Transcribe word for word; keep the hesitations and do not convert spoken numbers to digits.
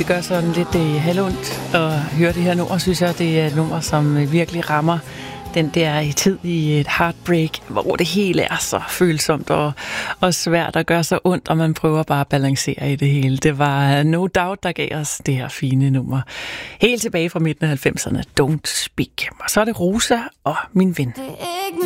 det gør sådan lidt øh, halvondt at høre det her nummer, synes jeg. Det er et nummer, som øh, virkelig rammer den der tid i et heartbreak, hvor det hele er så følsomt og, og svært at gøre så ondt, og man prøver bare at balancere i det hele. Det var No Doubt, der gav os det her fine nummer. Helt tilbage fra midten af halvfemserne, Don't Speak. Og så er det Rosa og Min Ven.